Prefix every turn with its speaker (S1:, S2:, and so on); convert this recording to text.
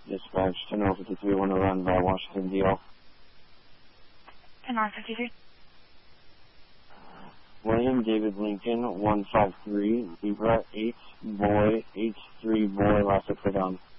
S1: Dispatch 10-53, want to run by Washington, D.L.
S2: 10-53.
S1: William David Lincoln, 153, Zebra 8, Boy, H3, Boy, last put on.